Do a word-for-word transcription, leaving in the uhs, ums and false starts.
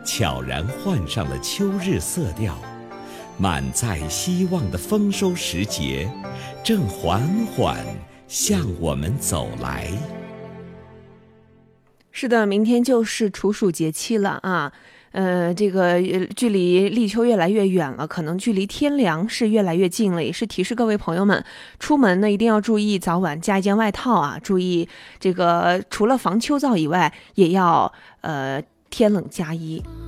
悄然换上了秋日色调，满载希望的丰收时节正缓缓向我们走来。 是的，明天就是处暑节气了啊。呃，这个距离立秋越来越远了，可能距离天凉是越来越近了，也是提示各位朋友们，出门呢一定要注意早晚加一件外套啊，注意这个除了防秋燥以外，也要呃天冷加衣。